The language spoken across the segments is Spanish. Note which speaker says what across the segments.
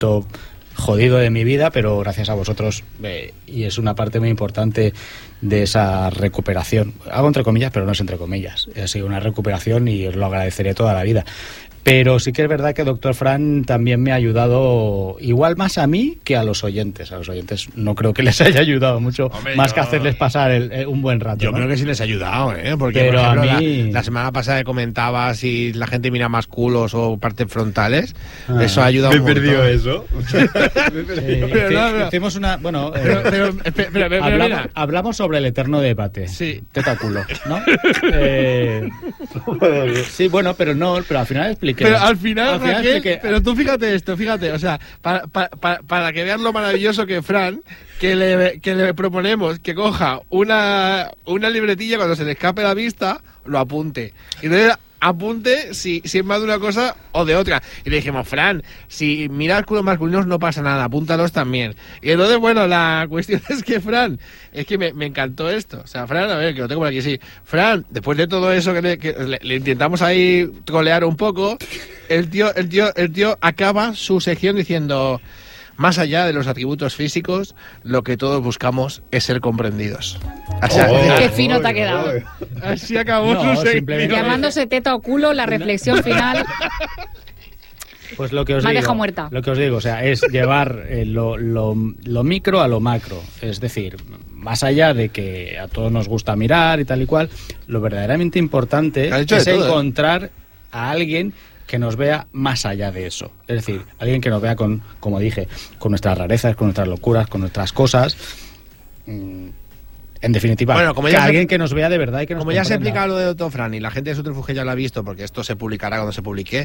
Speaker 1: momento jodido de mi vida, pero gracias a vosotros, y es una parte muy importante de esa recuperación. Hago entre comillas, pero no es entre comillas. Ha sido una recuperación y os lo agradeceré toda la vida. Pero sí que es verdad que Dr. Fran también me ha ayudado igual más a mí que a los oyentes. A los oyentes no creo que les haya ayudado mucho. Hombre, más que hacerles pasar un buen rato.
Speaker 2: Yo creo que sí les ha ayudado, porque pero por ejemplo, a mí... la semana pasada comentabas si la gente mira más culos o partes frontales. Eso ha ayudado
Speaker 3: mucho. ¿Me perdió eso?
Speaker 1: Hicimos una... Bueno, hablamos sobre el eterno debate.
Speaker 2: Sí.
Speaker 1: Teta culo, ¿no? Sí, bueno, pero al final expliqué.
Speaker 2: Pero al final Raquel, pero tú fíjate, o sea, para que vean lo maravilloso que Fran, que le proponemos que coja una libretilla cuando se le escape la vista, lo apunte. Y entonces apunte si es más de una cosa o de otra. Y le dijimos, Fran, si miras culos masculinos no pasa nada, apúntalos también. Y entonces, bueno, la cuestión es que Fran, es que me encantó esto. O sea, Fran, a ver, que lo tengo por aquí, sí. Fran, después de todo eso que le intentamos ahí trolear un poco, el tío acaba su sección diciendo... Más allá de los atributos físicos, lo que todos buscamos es ser comprendidos.
Speaker 4: ¡Qué fino te ha quedado!
Speaker 2: Así acabó su sección.
Speaker 4: Llamándose teta o culo, la reflexión final...
Speaker 1: Pues lo que os
Speaker 4: me
Speaker 1: digo,
Speaker 4: ha dejado muerta.
Speaker 1: Lo que os digo, o sea, es llevar lo micro a lo macro. Es decir, más allá de que a todos nos gusta mirar y tal y cual, lo verdaderamente importante es encontrar a alguien que nos vea más allá de eso. Es decir, alguien que nos vea con, como dije, con nuestras rarezas, con nuestras locuras, con nuestras cosas. En definitiva,
Speaker 2: bueno,
Speaker 1: alguien que nos vea de verdad y que nos
Speaker 2: como
Speaker 1: comprenda.
Speaker 2: Ya se explica lo de Dr. Fran y la gente de Subterfuge ya lo ha visto, porque esto se publicará cuando se publique,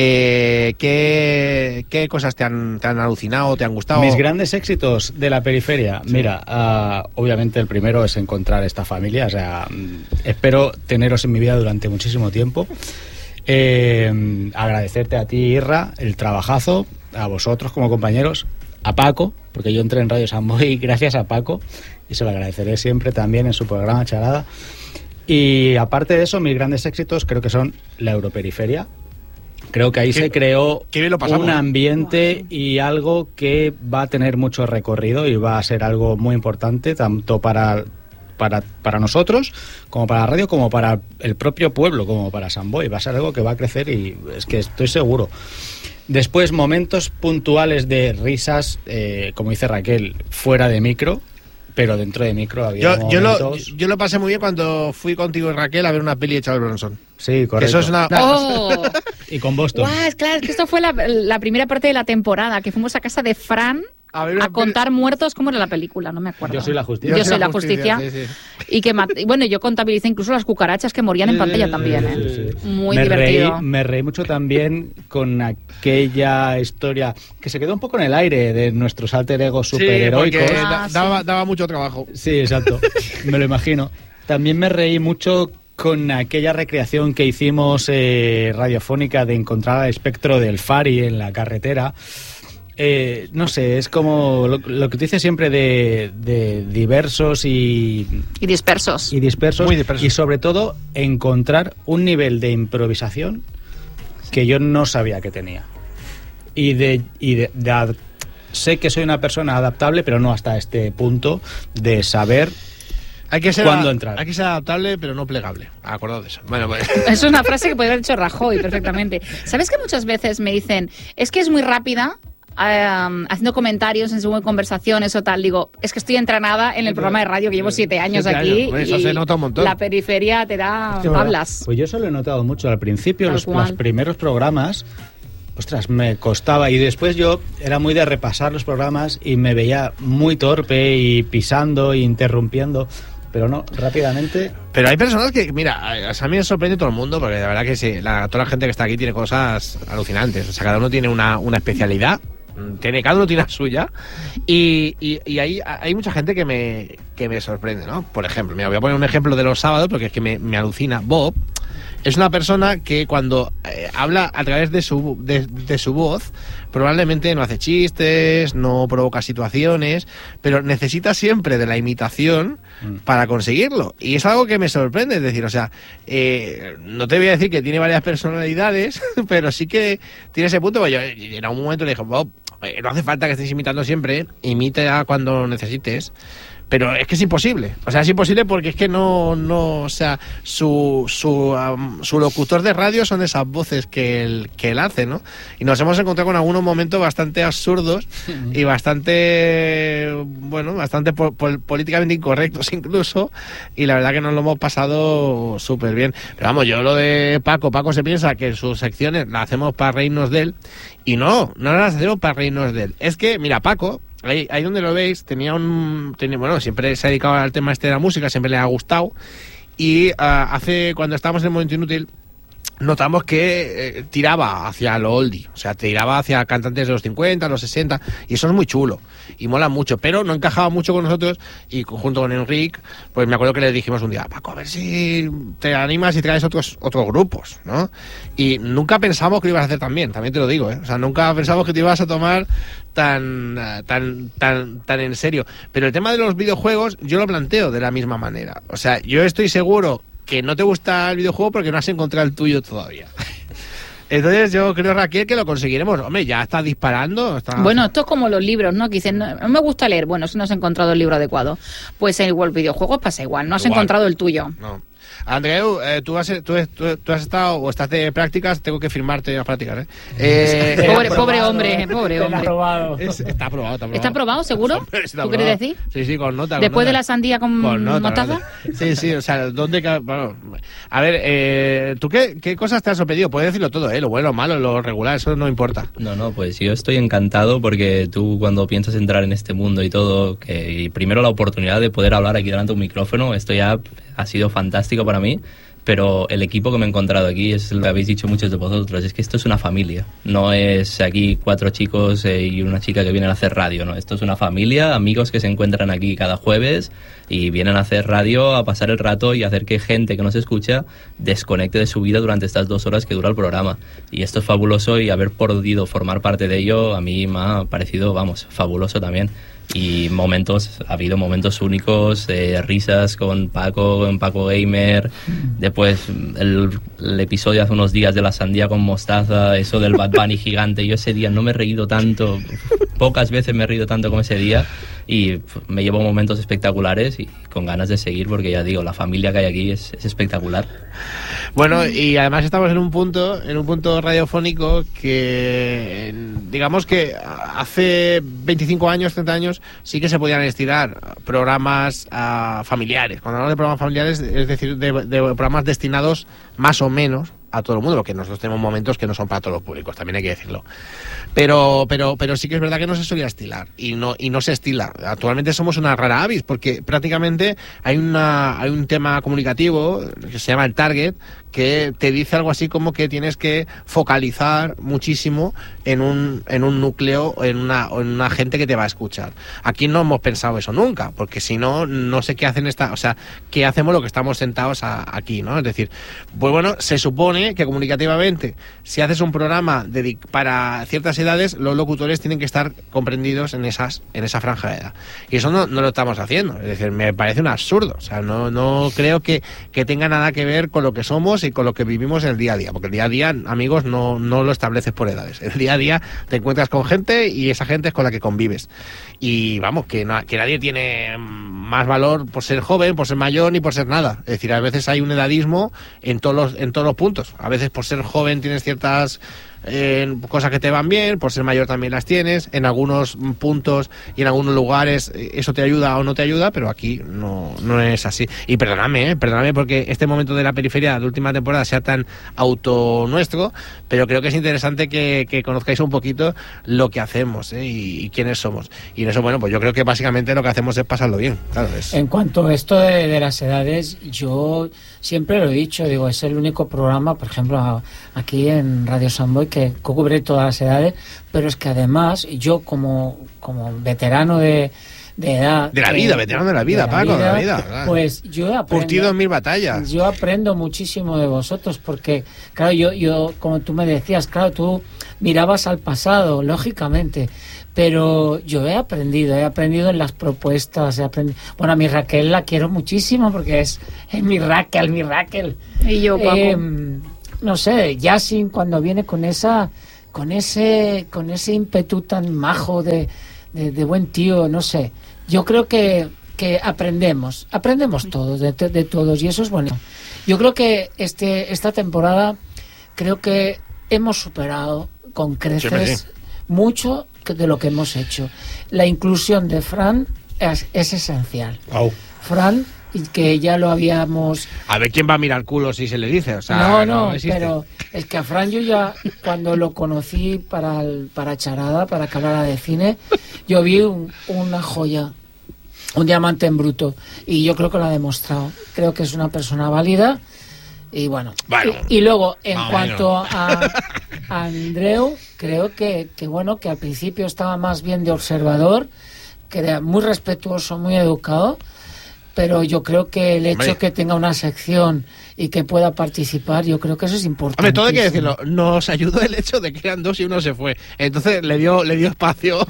Speaker 2: ¿qué cosas te han alucinado, te han gustado?
Speaker 1: Mis grandes éxitos de la periferia. Sí. Mira, obviamente el primero es encontrar esta familia. O sea, espero teneros en mi vida durante muchísimo tiempo. Agradecerte a ti, Irra, el trabajazo, a vosotros como compañeros, a Paco, porque yo entré en Radio Samboy gracias a Paco y se lo agradeceré siempre también en su programa Charada. Y aparte de eso, mis grandes éxitos creo que son la Europeriferia. Creo que ahí se creó un ambiente y algo que va a tener mucho recorrido y va a ser algo muy importante tanto para nosotros, como para la radio, como para el propio pueblo, como para Samboy. Va a ser algo que va a crecer y es que estoy seguro. Después, momentos puntuales de risas, como dice Raquel, fuera de micro, pero dentro de micro había momentos...
Speaker 2: Yo lo pasé muy bien cuando fui contigo y Raquel a ver una peli de Charles Bronson.
Speaker 1: Sí, correcto.
Speaker 2: Eso es una...
Speaker 4: ¡Oh!
Speaker 1: Y con Boston.
Speaker 4: Guau, claro, es que esto fue la primera parte de la temporada, que fuimos a casa de Fran... A contar muertos. ¿Cómo era la película? No me acuerdo.
Speaker 1: Yo soy la justicia.
Speaker 4: Yo soy la justicia.
Speaker 2: Sí.
Speaker 4: Y que bueno, yo contabilicé incluso las cucarachas que morían en pantalla también.
Speaker 1: Sí.
Speaker 4: Muy divertido.
Speaker 1: Me reí mucho también con aquella historia que se quedó un poco en el aire de nuestros alter egos superheroicos.
Speaker 2: Sí, daba mucho trabajo.
Speaker 1: Sí, exacto. Me lo imagino. También me reí mucho con aquella recreación que hicimos radiofónica de encontrar al espectro del Fari en la carretera. No sé, es como lo que te dice siempre de diversos y
Speaker 4: dispersos.
Speaker 1: Muy dispersos.
Speaker 2: Y
Speaker 1: sobre todo encontrar un nivel de improvisación que yo no sabía que tenía. Sé que soy una persona adaptable, pero no hasta este punto de saber cuándo entrar.
Speaker 2: Hay que ser adaptable, pero no plegable. Acordado de eso. Bueno, pues.
Speaker 4: Es una frase que podría haber dicho Rajoy perfectamente. ¿Sabes que muchas veces me dicen, es que es muy rápida? Haciendo comentarios en según conversaciones o tal, digo, es que estoy entrenada en el programa de radio que llevo 7 años aquí.
Speaker 2: Eso se nota un montón.
Speaker 4: La periferia te da tablas.
Speaker 1: Pues yo eso lo he notado mucho al principio, los primeros programas. Ostras, me costaba y después yo era muy de repasar los programas y me veía muy torpe y pisando e interrumpiendo. Pero no, rápidamente.
Speaker 2: Pero hay personas que, mira, a mí me sorprende todo el mundo, porque la verdad que sí, toda la gente que está aquí tiene cosas alucinantes. O sea, cada uno tiene una especialidad, cada uno tiene la suya. Y hay mucha gente que me sorprende, ¿no? Por ejemplo, mira, voy a poner un ejemplo de los sábados, porque es que me alucina. Bob es una persona que cuando habla a través de su voz, probablemente no hace chistes, no provoca situaciones, pero necesita siempre de la imitación para conseguirlo. Y es algo que me sorprende, es decir, o sea, no te voy a decir que tiene varias personalidades, pero sí que tiene ese punto. Yo en algún momento le dije, Bob, no hace falta que estés imitando siempre, imita cuando necesites. Pero es que es imposible. O sea, es imposible porque es que no, o sea, su locutor de radio son esas voces que él hace, ¿no? Y nos hemos encontrado con algunos momentos bastante absurdos y bastante, bueno, bastante políticamente incorrectos incluso. Y la verdad que nos lo hemos pasado súper bien. Pero vamos, yo lo de Paco se piensa que sus secciones las hacemos para reírnos de él. Y no las hacemos para reírnos de él. Es que, mira, Paco... Ahí donde lo veis, bueno, siempre se ha dedicado al tema de la música, siempre le ha gustado. Y cuando estábamos en el Momento Inútil, notamos que tiraba hacia lo oldie, o sea, tiraba hacia cantantes de los 50, los 60, y eso es muy chulo, y mola mucho, pero no encajaba mucho con nosotros, y junto con Enrique, pues me acuerdo que le dijimos un día, Paco, a ver si te animas y traes otros grupos, ¿no? Y nunca pensamos que lo ibas a hacer también te lo digo, o sea, nunca pensamos que te ibas a tomar tan en serio. Pero el tema de los videojuegos yo lo planteo de la misma manera, o sea, yo estoy seguro que no te gusta el videojuego porque no has encontrado el tuyo todavía. Entonces yo creo, Raquel, que lo conseguiremos. Hombre, ya está disparando.
Speaker 4: Bueno, esto es como los libros, ¿no? Que dicen, no me gusta leer. Bueno, si no has encontrado el libro adecuado. Pues en el videojuego pasa igual, no has encontrado el tuyo. No.
Speaker 2: Andreu, tú has estado o estás de prácticas, tengo que firmarte las prácticas, ¿eh?
Speaker 4: Pobre hombre.
Speaker 1: Está aprobado.
Speaker 2: Está aprobado.
Speaker 4: ¿Está aprobado, seguro?
Speaker 2: Hombre,
Speaker 4: ¿Tú quieres decir?
Speaker 2: Sí, con nota.
Speaker 4: ¿Después de la sandía con mostaza?
Speaker 2: Sí, o sea, bueno, a ver, ¿tú qué cosas te has sorprendido? Puedes decirlo todo, lo bueno, lo malo, lo regular, eso no importa.
Speaker 3: No, pues yo estoy encantado porque tú cuando piensas entrar en este mundo y todo, que primero la oportunidad de poder hablar aquí delante de un micrófono, esto ya ha sido fantástico para mí, pero el equipo que me he encontrado aquí es lo que habéis dicho muchos de vosotros, es que esto es una familia, no es aquí 4 chicos y una chica que vienen a hacer radio, no, esto es una familia, amigos que se encuentran aquí cada jueves y vienen a hacer radio, a pasar el rato y hacer que gente que nos escucha desconecte de su vida durante estas 2 horas que dura el programa, y esto es fabuloso, y haber podido formar parte de ello a mí me ha parecido, fabuloso también. Y ha habido momentos únicos, risas con Paco Gamer, después el episodio hace unos días de la sandía con mostaza, eso del Bad Bunny gigante, yo ese día no me he reído tanto, pocas veces me he reído tanto como ese día, y me llevo momentos espectaculares y con ganas de seguir, porque ya digo, la familia que hay aquí es espectacular.
Speaker 2: Bueno, y además estamos en un punto radiofónico que, digamos que hace 25 años, 30 años, sí que se podían estirar programas familiares. Cuando hablamos de programas familiares, es decir, de programas destinados más o menos a todo el mundo, porque nosotros tenemos momentos que no son para todos los públicos, también hay que decirlo. Pero sí que es verdad que no se solía estilar y no se estila. Actualmente somos una rara avis, porque prácticamente hay un tema comunicativo que se llama el target, que te dice algo así como que tienes que focalizar muchísimo en un núcleo, en una gente que te va a escuchar. Aquí no hemos pensado eso nunca, porque si no sé qué hacen qué hacemos lo que estamos sentados aquí, ¿no? Es decir, pues bueno, se supone que comunicativamente, si haces un programa para ciertas edades, los locutores tienen que estar comprendidos en esa franja de edad. Y eso no lo estamos haciendo. Es decir, me parece un absurdo. O sea, no creo que tenga nada que ver con lo que somos y con lo que vivimos en el día a día. Porque el día a día, amigos, no lo estableces por edades. El día a día te encuentras con gente y esa gente es con la que convives. Y vamos, que nadie tiene más valor por ser joven, por ser mayor, ni por ser nada. Es decir, a veces hay un edadismo en todos los puntos. A veces por ser joven tienes ciertas cosas que te van bien, por ser mayor también las tienes, en algunos puntos y en algunos lugares eso te ayuda o no te ayuda, pero aquí no es así. Y perdóname porque este momento de la periferia de última temporada sea tan auto nuestro, pero creo que es interesante que conozcáis un poquito lo que hacemos y quiénes somos. Y en eso, bueno, pues yo creo que básicamente lo que hacemos es pasarlo bien. Claro,
Speaker 5: En cuanto a esto de las edades, yo siempre lo he dicho, digo, es el único programa, por ejemplo, aquí en Radio Samboy que cubre todas las edades, pero es que además yo como veterano de edad,
Speaker 2: de la vida, veterano de la vida, Paco, de la vida, claro.
Speaker 5: Pues yo aprendo,
Speaker 2: curtido en 1000 batallas.
Speaker 5: Yo aprendo muchísimo de vosotros, porque claro, yo como tú me decías, claro, tú mirabas al pasado, lógicamente, pero yo he aprendido en las propuestas, bueno, a mi Raquel la quiero muchísimo porque es mi Raquel.
Speaker 4: Y yo, Paco.
Speaker 5: No sé, Yasin cuando viene con esa con ese ímpetu tan majo de buen tío, no sé. Yo creo que aprendemos todos, de todos, y eso es bueno. Yo creo que esta temporada creo que hemos superado con creces mucho de lo que hemos hecho. La inclusión de Fran es esencial.
Speaker 6: Wow.
Speaker 5: Fran, y que ya lo habíamos...
Speaker 2: A ver quién va a mirar culo si se le dice, o sea...
Speaker 5: No, pero es que a Fran yo ya, cuando lo conocí para Charada, para que hablara de cine, yo vi una joya, un diamante en bruto, y yo creo que lo ha demostrado. Creo que es una persona válida, y bueno. Y luego, en cuanto a Andreu, creo que bueno, que al principio estaba más bien de observador, que era muy respetuoso, muy educado, pero yo creo que el hecho que tenga una sección y que pueda participar, yo creo que eso es importante.
Speaker 2: Hombre, todo hay que decirlo, nos ayudó el hecho de que eran dos y uno se fue. Entonces le dio espacio,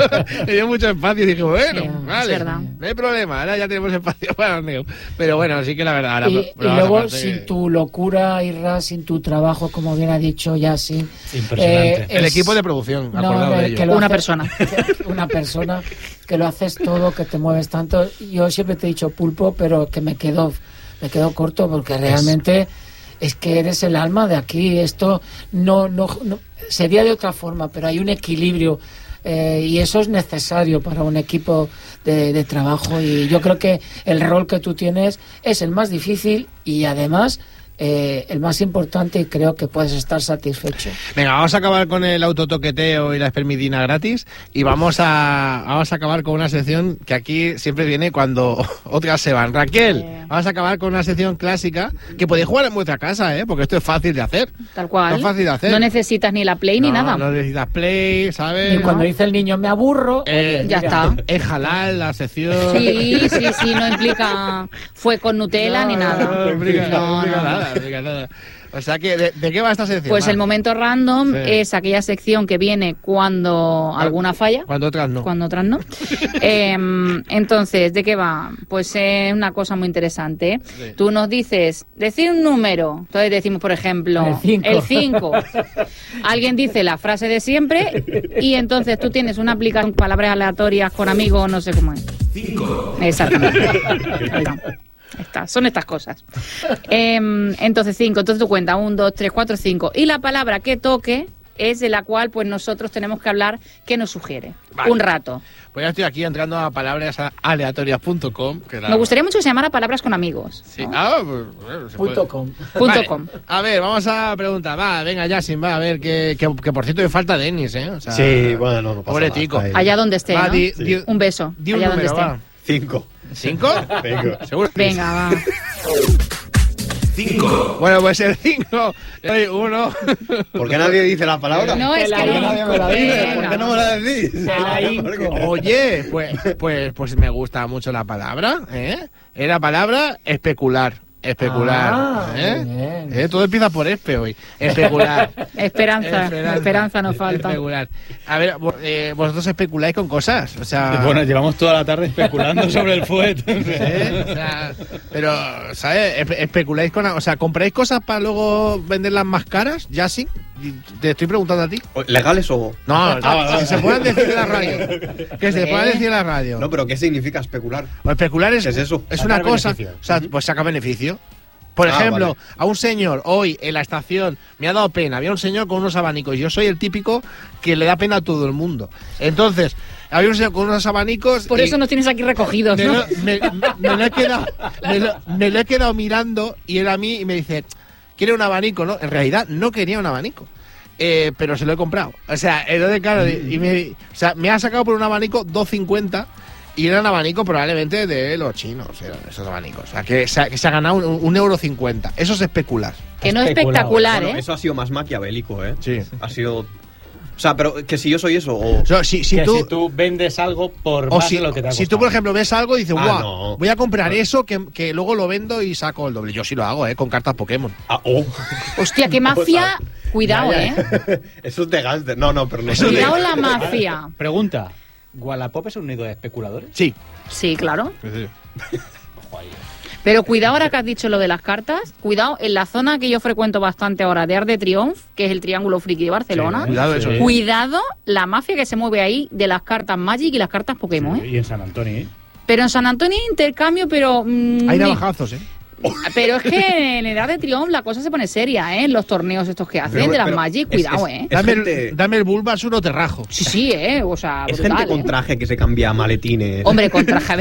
Speaker 2: le dio mucho espacio y dije, bueno, vale, no hay problema, ahora ya tenemos espacio para Neo. Pero bueno, sí que la verdad...
Speaker 5: Y luego, sin tu locura, Irra, sin tu trabajo, como bien ha dicho Yasin...
Speaker 1: Impresionante.
Speaker 2: El equipo de producción, acordado de ello.
Speaker 4: Una persona.
Speaker 5: Una persona que lo haces todo, que te mueves tanto. Yo siempre te he dicho pulpo, pero que me quedo corto porque realmente es que eres el alma de aquí. Esto no sería de otra forma, pero hay un equilibrio y eso es necesario para un equipo de trabajo, y yo creo que el rol que tú tienes es el más difícil y además el más importante, y creo que puedes estar satisfecho.
Speaker 2: Venga, vamos a acabar con el autotoqueteo y la espermidina gratis, y vamos a acabar con una sección que aquí siempre viene cuando otras se van. Raquel, vamos a acabar con una sección clásica que podéis jugar en vuestra casa, porque esto es fácil de hacer.
Speaker 4: Tal cual.
Speaker 2: Es fácil de hacer.
Speaker 4: No necesitas ni la Play ni nada.
Speaker 2: No necesitas Play, ¿sabes?
Speaker 5: Y cuando dice el niño me aburro,
Speaker 4: ya está.
Speaker 2: Es halal la sección.
Speaker 4: Sí, no implica fue con Nutella ni nada.
Speaker 2: No implica nada. O sea que, ¿de qué va esta sección?
Speaker 4: Pues el momento random es aquella sección que viene cuando alguna falla.
Speaker 2: Cuando otras no.
Speaker 4: Entonces, ¿de qué va? Pues es una cosa muy interesante. Sí. Tú nos dices, decir un número. Entonces decimos, por ejemplo, el 5. Alguien dice la frase de siempre y entonces tú tienes una aplicación, palabras aleatorias con amigos, no sé cómo es.
Speaker 6: 5.
Speaker 4: Exactamente. Son estas cosas. Entonces 5, entonces tú cuentas 1, 2, 3, 4, 5 y la palabra que toque es de la cual pues nosotros tenemos que hablar, que nos sugiere. Vale. Un rato.
Speaker 2: Pues ya estoy aquí entrando a palabrasaleatorias.com.
Speaker 4: Me gustaría mucho que se llamara Palabras con Amigos, ¿no?
Speaker 2: Sí.
Speaker 5: .com.
Speaker 2: Vale. A ver, vamos a preguntar. Venga, Yasin, a ver, que por cierto me falta Denis, O sea,
Speaker 6: sí, bueno, no pasa
Speaker 2: pobre tico.
Speaker 4: Allá donde esté, ¿no? Un beso.
Speaker 2: Di un
Speaker 4: allá
Speaker 2: número,
Speaker 4: donde esté.
Speaker 6: 5.
Speaker 2: ¿5?
Speaker 6: Venga.
Speaker 2: ¿Seguro?
Speaker 4: Venga, va.
Speaker 6: 5.
Speaker 2: Bueno, pues el 5. 1.
Speaker 6: ¿Por qué nadie dice la palabra?
Speaker 4: No, es que
Speaker 6: nadie me la dice. ¿Por qué no me la decís?
Speaker 2: Oye, pues me gusta mucho la palabra, Es la palabra especular. Todo empieza por espe hoy. Especular.
Speaker 4: Esperanza nos falta.
Speaker 2: Especular. A ver, vosotros especuláis con cosas, o sea...
Speaker 1: Bueno, llevamos toda la tarde especulando sobre el fuet.
Speaker 2: O sea, pero, ¿sabes? Especuláis con... O sea, ¿compráis cosas para luego venderlas más caras? ¿Ya sí? Te estoy preguntando a ti.
Speaker 6: ¿Legales o...?
Speaker 2: No, que se puedan decir en la radio. Que se puedan decir en la radio.
Speaker 6: No, pero ¿qué significa especular?
Speaker 2: Pues especular es
Speaker 6: eso?
Speaker 2: Es una cosa... Beneficio. O sea, pues saca beneficio. Por ejemplo, vale. A un señor hoy en la estación me ha dado pena. Había un señor con unos abanicos. Yo soy el típico que le da pena a todo el mundo. Entonces, había un señor con unos abanicos.
Speaker 4: Por eso nos tienes aquí recogidos, ¿no?
Speaker 2: Me lo he quedado mirando y él a mí y me dice, ¿quiere un abanico? No, en realidad no quería un abanico. Pero se lo he comprado. O sea, entonces, claro, me ha sacado por un abanico 2,50. Y eran abanicos probablemente de los chinos, eran esos abanicos. O sea, que se ha ganado un €1.50. Eso es especular.
Speaker 4: Que no es espectacular,
Speaker 6: bueno, eso ha sido más maquiavélico,
Speaker 2: Sí.
Speaker 6: Ha sido... O sea, pero que si yo soy eso o...
Speaker 1: Si tú vendes algo por más de lo que te ha costado.
Speaker 2: Si tú, por ejemplo, ves algo y dices, guau, voy a comprar eso que luego lo vendo y saco el doble. Yo sí lo hago, con cartas Pokémon.
Speaker 4: Hostia, qué mafia. Cuidado,
Speaker 6: Eso es de gángster. No, pero no.
Speaker 4: Cuidado la mafia.
Speaker 1: Pregunta. ¿Wallapop es un nido de especuladores?
Speaker 2: Sí.
Speaker 4: Sí, claro.
Speaker 2: Sí.
Speaker 4: Pero cuidado ahora que has dicho lo de las cartas, cuidado en la zona que yo frecuento bastante ahora de Arc de Triomphe, que es el Triángulo Friki de Barcelona.
Speaker 2: Cuidado eso.
Speaker 4: Cuidado la mafia que se mueve ahí de las cartas Magic y las cartas Pokémon,
Speaker 1: Sí, y en San Antonio, ¿eh?
Speaker 4: Pero en San Antonio hay intercambio, pero...
Speaker 2: Hay navajazos,
Speaker 4: Pero es que en Edad de Triumph la cosa se pone seria, ¿eh? En los torneos estos que hacen de las Magic, cuidado, ¿eh?
Speaker 2: Dame el Bulbasaur o te rajo.
Speaker 4: Sí, o sea,
Speaker 6: Es
Speaker 4: brutal,
Speaker 6: gente con traje que se cambia maletines.
Speaker 4: Hombre, con traje.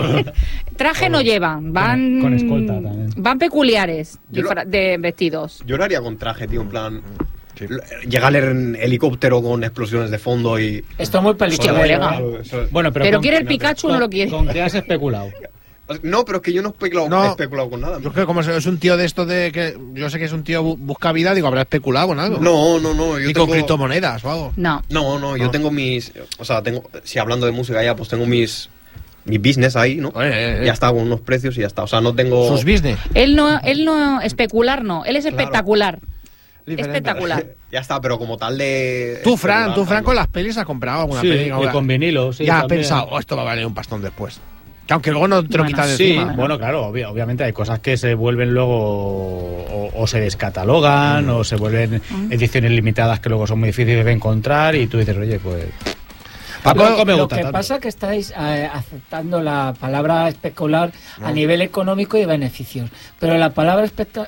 Speaker 4: Traje no llevan, van...
Speaker 1: Con escolta también.
Speaker 4: Van peculiares
Speaker 6: Yo lo-
Speaker 4: de vestidos.
Speaker 6: Yo lo haría con traje, tío, en plan... Llegar en helicóptero con explosiones de fondo y...
Speaker 5: Esto es muy peligroso.
Speaker 4: Hostia, colega.
Speaker 1: Bueno,
Speaker 4: Pero
Speaker 1: con-
Speaker 4: quiere el Pikachu o no lo quiere.
Speaker 1: ¿Con qué has especulado?
Speaker 6: No, pero es que yo no he especulado con nada.
Speaker 2: Yo creo que como es un tío de estos de que... Yo sé que es un tío busca vida, digo, habrá especulado con algo.
Speaker 6: No.
Speaker 2: Y con criptomonedas o algo.
Speaker 4: No.
Speaker 6: No, yo tengo mis... O sea, si hablando de música ya, pues tengo mi business ahí, ¿no? Ya está, con unos precios y ya está. O sea, no tengo...
Speaker 2: Sus business.
Speaker 4: Él no, especular no, él es
Speaker 6: Claro.
Speaker 4: espectacular.
Speaker 2: Diferente.
Speaker 4: Espectacular.
Speaker 6: Ya está, pero como tal de...
Speaker 2: Tú, Fran,
Speaker 6: especular,
Speaker 2: con las pelis has comprado alguna
Speaker 1: Sí,
Speaker 2: peli.
Speaker 1: y con vinilo, sí.
Speaker 2: ya has
Speaker 1: también.
Speaker 2: pensado, esto va a valer un pastón después. Que aunque luego no te lo
Speaker 4: Bueno,
Speaker 2: quitas de
Speaker 1: Sí,
Speaker 2: encima.
Speaker 1: bueno, claro, obviamente hay cosas que se vuelven luego o se descatalogan o se vuelven ediciones limitadas que luego son muy difíciles de encontrar y tú dices, oye, pues... Tampoco me
Speaker 5: Lo
Speaker 1: gusta
Speaker 5: que
Speaker 1: tanto.
Speaker 5: pasa es que estáis aceptando la palabra especular a nivel económico y de beneficios, pero la palabra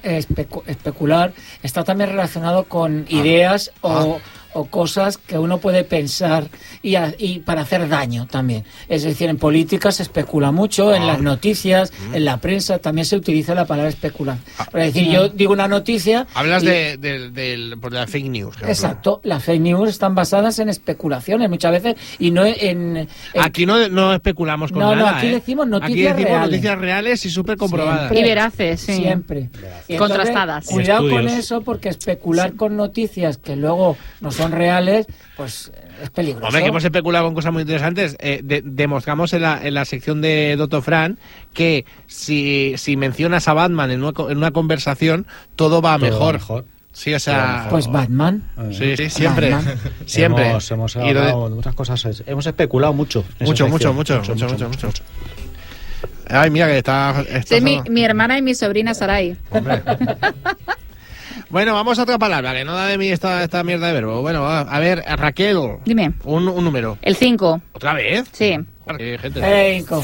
Speaker 5: especular está también relacionado con ideas o cosas que uno puede pensar y para hacer daño también. Es decir, en política se especula mucho, en las noticias, en la prensa también se utiliza la palabra especular. Es decir, yo digo una noticia...
Speaker 2: Hablas
Speaker 5: y-
Speaker 2: de la fake news. por ejemplo.
Speaker 5: Exacto, las fake news están basadas en especulaciones muchas veces y no en
Speaker 2: Aquí no especulamos con
Speaker 5: No,
Speaker 2: nada.
Speaker 5: aquí decimos noticias
Speaker 2: Aquí decimos
Speaker 5: reales.
Speaker 2: noticias reales y súper comprobadas.
Speaker 4: Y veraces, sí.
Speaker 5: siempre. Y entonces,
Speaker 4: Contrastadas.
Speaker 5: Cuidado
Speaker 1: Y
Speaker 5: con
Speaker 1: estudios.
Speaker 5: eso, porque especular con noticias que luego no son reales, pues es peligroso.
Speaker 2: Hombre, que hemos especulado con cosas muy interesantes. Demostramos en la sección de Dr. Fran que si mencionas a Batman en una conversación, todo va mejor. Sí, o sea...
Speaker 5: Pues Batman.
Speaker 2: Sí, siempre.
Speaker 5: Batman.
Speaker 2: Siempre.
Speaker 1: Hemos
Speaker 2: Y lo de-
Speaker 1: hablado de muchas cosas. Hemos especulado mucho. en esa
Speaker 2: Mucho.
Speaker 1: sección.
Speaker 2: Ay, mira que está
Speaker 4: Sí, mi hermana y mi sobrina Sarai.
Speaker 2: Hombre. Bueno, vamos a otra palabra, que no da de mí esta mierda de verbo. Bueno, a ver, Raquel,
Speaker 4: Dime.
Speaker 2: un número.
Speaker 4: El 5.
Speaker 2: ¿Otra vez?
Speaker 4: Sí.
Speaker 2: Gente.
Speaker 5: Cinco.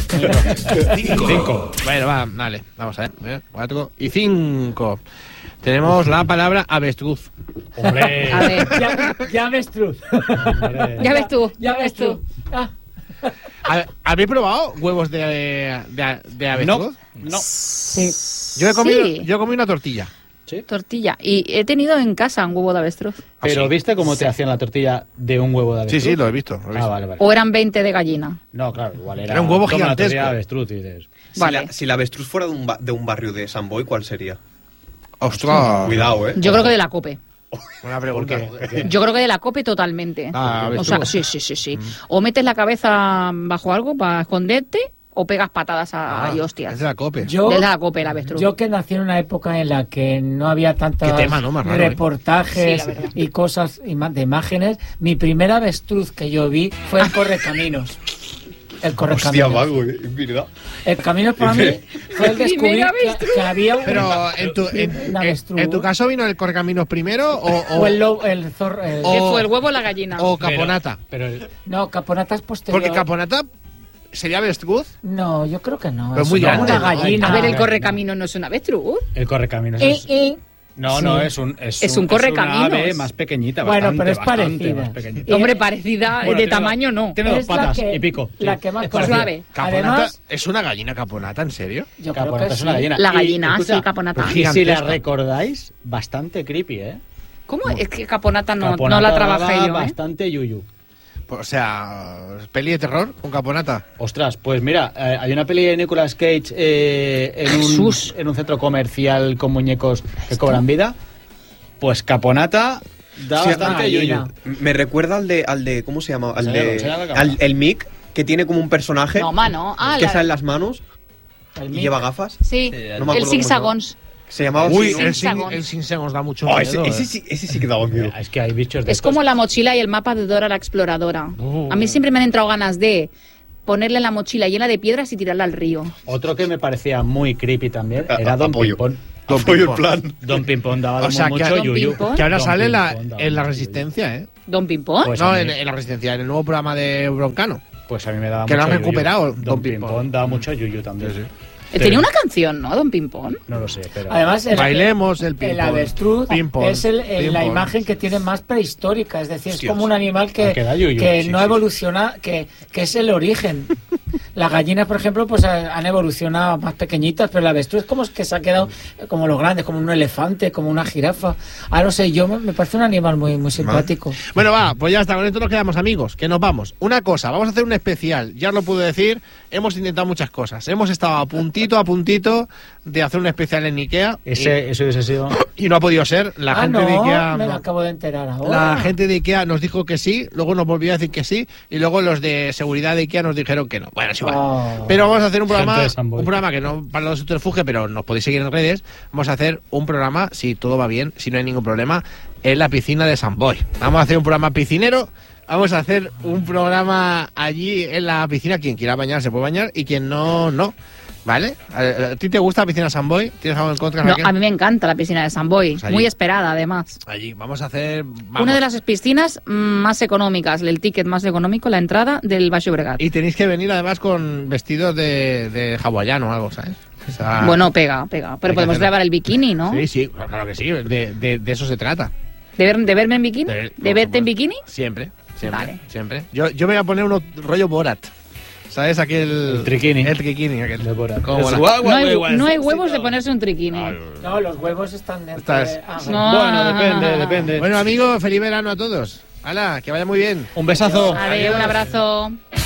Speaker 2: 5. Bueno, vale, vamos a ver. 4 y 5. Tenemos la palabra avestruz.
Speaker 1: Hombre.
Speaker 4: A ver.
Speaker 5: Ya ves truz.
Speaker 4: Ya ves tú.
Speaker 5: Ya ves tú. Ah,
Speaker 2: ¿Habéis probado huevos de avestruz?
Speaker 1: No.
Speaker 5: sí.
Speaker 2: Yo he comido,
Speaker 4: Sí.
Speaker 2: yo he comido una tortilla.
Speaker 4: Tortilla. Y he tenido en casa un huevo de avestruz.
Speaker 1: Pero ¿viste cómo te hacían la tortilla de un huevo de
Speaker 2: Sí,
Speaker 1: avestruz?
Speaker 2: sí, lo he visto.
Speaker 1: Ah, vale.
Speaker 4: O eran 20 de gallina.
Speaker 1: No, claro, igual era...
Speaker 2: Era un huevo
Speaker 1: toma la tortilla
Speaker 2: gigantesco.
Speaker 1: de avestruz y dices...
Speaker 4: Vale.
Speaker 6: Si la avestruz fuera de un barrio de San Boy, ¿cuál sería?
Speaker 2: Ostras.
Speaker 6: Cuidado,
Speaker 4: Yo creo que de la COPE.
Speaker 2: Buena pregunta.
Speaker 4: Yo creo que de la COPE totalmente.
Speaker 2: Ah,
Speaker 4: O sea,
Speaker 2: avestruz.
Speaker 4: sí. O metes la cabeza bajo algo para esconderte o pegas patadas y hostias.
Speaker 2: Es de la COPE.
Speaker 5: Yo,
Speaker 4: De la COPE, el avestruz.
Speaker 5: yo que nací en una época en la que no había tantos
Speaker 2: Qué tema, ¿no? Más raro,
Speaker 5: reportajes
Speaker 4: Sí, la verdad.
Speaker 5: y cosas de imágenes, mi primera avestruz que yo vi fue el Correcaminos. El
Speaker 6: Hostia,
Speaker 5: Correcaminos.
Speaker 6: vago, es verdad.
Speaker 5: El camino para mí fue el descubrir
Speaker 4: Primera
Speaker 5: que había un,
Speaker 2: Pero
Speaker 5: un avestruz.
Speaker 2: en tu caso vino el correcaminos primero
Speaker 5: o el zorro.
Speaker 4: ¿Qué
Speaker 2: o-
Speaker 4: fue el huevo o la gallina?
Speaker 2: o caponata.
Speaker 1: Pero
Speaker 5: No, caponata es posterior.
Speaker 2: Porque caponata sería avestruz.
Speaker 5: No, yo creo que no.
Speaker 2: Pero
Speaker 5: es
Speaker 2: muy
Speaker 5: como
Speaker 2: grande.
Speaker 5: una gallina.
Speaker 4: A ver, el correcamino no es un avestruz.
Speaker 1: el correcaminos
Speaker 5: Eh,
Speaker 1: es...
Speaker 5: eh.
Speaker 1: No,
Speaker 5: Sí.
Speaker 1: no, es un
Speaker 4: un correcaminos.
Speaker 1: una ave más pequeñita,
Speaker 5: Bueno,
Speaker 1: bastante,
Speaker 5: pero es
Speaker 1: bastante
Speaker 5: parecida.
Speaker 1: más pequeñita.
Speaker 4: Hombre, parecida
Speaker 1: Bueno,
Speaker 4: de
Speaker 1: tiene
Speaker 4: tamaño no.
Speaker 1: Tiene dos
Speaker 5: Es la
Speaker 1: patas
Speaker 5: que-
Speaker 1: y pico.
Speaker 5: la que más
Speaker 1: Es
Speaker 5: conocida.
Speaker 1: parecida.
Speaker 4: Suave.
Speaker 2: Caponata
Speaker 5: Además,
Speaker 2: es una gallina caponata, ¿en serio?
Speaker 5: yo creo
Speaker 1: Caponata
Speaker 5: que
Speaker 1: es una
Speaker 5: sí.
Speaker 1: gallina.
Speaker 4: La
Speaker 1: Y,
Speaker 4: gallina,
Speaker 1: escucha,
Speaker 4: sí, caponata.
Speaker 2: pues
Speaker 1: Y si la
Speaker 2: gigantesca.
Speaker 1: recordáis, bastante creepy, ¿eh?
Speaker 4: ¿Cómo? Es que caponata no
Speaker 1: Caponata
Speaker 4: la trabajé
Speaker 1: daba
Speaker 4: yo, ¿eh?
Speaker 1: bastante yuyu.
Speaker 2: Pues, o sea, peli de terror con caponata.
Speaker 1: Ostras, pues mira, hay una peli de Nicolas Cage
Speaker 4: Jesús.
Speaker 1: en un centro comercial con muñecos que cobran vida. Pues Caponata da
Speaker 6: Sí,
Speaker 1: bastante yuyu.
Speaker 5: gallina.
Speaker 6: Me recuerda al de ¿cómo se llama?
Speaker 1: Enséñalo, cámara.
Speaker 6: El Mick, que tiene como un personaje
Speaker 4: No, mano. Ah,
Speaker 6: que
Speaker 4: la-
Speaker 6: sale en las manos
Speaker 5: El
Speaker 6: y
Speaker 5: mío.
Speaker 6: lleva gafas.
Speaker 4: Sí,
Speaker 6: No me
Speaker 4: el
Speaker 6: acuerdo cómo se
Speaker 4: zigzagons.
Speaker 6: Se llamaba
Speaker 2: Uy,
Speaker 6: así, ¿no?
Speaker 2: el Sinsegons da mucho
Speaker 6: Oh,
Speaker 2: miedo.
Speaker 6: ese sí que daba miedo.
Speaker 1: Es que hay bichos de
Speaker 4: Es
Speaker 1: estos.
Speaker 4: como la mochila y el mapa de Dora la exploradora. A mí siempre me han entrado ganas de ponerle la mochila llena de piedras y tirarla al río.
Speaker 1: Otro que me parecía muy creepy también era Don Pimpón.
Speaker 6: Apoyo el plan.
Speaker 1: Don Pimpón daba
Speaker 2: mucho
Speaker 1: yuyu.
Speaker 2: Que ahora
Speaker 1: Don
Speaker 2: sale
Speaker 1: Pimpón
Speaker 2: en La Resistencia, ¿eh?
Speaker 4: ¿Don Pimpón?
Speaker 1: Pues
Speaker 2: no, en La Resistencia, en el nuevo programa de Broncano.
Speaker 1: Pues a mí me daba
Speaker 2: que
Speaker 1: mucho
Speaker 2: lo han recuperado,
Speaker 1: yuyu. Don Pimpón daba mucho yuyu también.
Speaker 2: Sí.
Speaker 4: Tenía una canción, ¿no? Don Pimpón.
Speaker 1: No lo sé, pero...
Speaker 5: Además,
Speaker 2: bailemos el Pimpón.
Speaker 5: El avestruz
Speaker 2: Pimpón.
Speaker 5: es la imagen que tiene más prehistórica. Es decir, es como un animal que no
Speaker 1: sí.
Speaker 5: evoluciona, que es el origen. Las gallinas, por ejemplo, pues han evolucionado más pequeñitas, pero el avestruz es como que se ha quedado como los grandes, como un elefante, como una jirafa. No sé, me parece un animal muy, muy simpático.
Speaker 2: Bueno, pues ya está, con esto nos quedamos, amigos, que nos vamos. Una cosa, vamos a hacer un especial, ya os lo pude decir, hemos intentado muchas cosas. Hemos estado a puntito de hacer un especial en Ikea.
Speaker 1: Eso hubiese sido...
Speaker 2: Y no ha podido ser. La gente de Ikea...
Speaker 5: me lo acabo de enterar ahora.
Speaker 2: La gente de Ikea nos dijo que sí, luego nos volvió a decir que sí, y luego los de seguridad de Ikea nos dijeron que no. Bueno, es igual. Pero vamos a hacer un programa que no para los subterfuge, pero nos podéis seguir en redes. Vamos a hacer un programa, si todo va bien, si no hay ningún problema, en la piscina de San Boi. Vamos a hacer un programa piscinero. Vamos a hacer un programa allí en la piscina. Quien quiera bañar se puede bañar y quien no, no. ¿Vale? ¿A ti te gusta la piscina de San Boi? ¿Tienes algo en contra?
Speaker 4: No, a mí me encanta la piscina de San Boi,
Speaker 2: pues
Speaker 4: muy esperada además.
Speaker 2: Allí vamos a hacer...
Speaker 4: Una de las piscinas más económicas, el ticket más económico, la entrada del Baix Llobregat.
Speaker 2: Y tenéis que venir además con vestidos de hawaiano o algo, ¿sabes?
Speaker 4: Bueno, pega. Pero podemos grabar el bikini, ¿no?
Speaker 2: Sí, claro que sí, de eso se trata.
Speaker 4: ¿De verme en bikini? ¿De verte en bikini?
Speaker 2: Siempre,
Speaker 4: vale.
Speaker 2: Siempre. Yo me voy a poner unos rollo Borat. ¿Sabes?
Speaker 1: El triquini.
Speaker 2: El triquini, aquel.
Speaker 1: De Borat.
Speaker 4: No hay huevos de ponerse un triquini.
Speaker 5: No, los huevos están dentro.
Speaker 1: Bueno, depende.
Speaker 2: Bueno, amigos, feliz verano a todos. ¡Hala! Que vaya muy bien.
Speaker 1: Un besazo.
Speaker 4: Adiós, un abrazo.